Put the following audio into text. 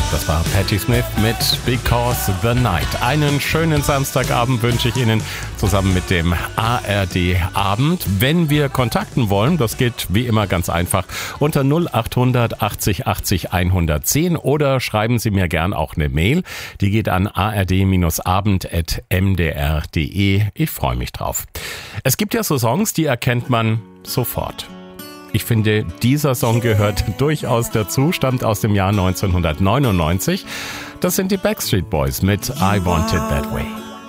Das war Patti Smith mit Because the Night. Einen schönen Samstagabend wünsche ich Ihnen zusammen mit dem ARD-Abend. Wenn wir kontakten wollen, das geht wie immer ganz einfach unter 0800 80 80 110 oder schreiben Sie mir gern auch eine Mail. Die geht an ard-abend@mdr.de. Ich freue mich drauf. Es gibt ja so Songs, die erkennt man sofort. Ich finde, dieser Song gehört durchaus dazu, stammt aus dem Jahr 1999. Das sind die Backstreet Boys mit I Want It That Way.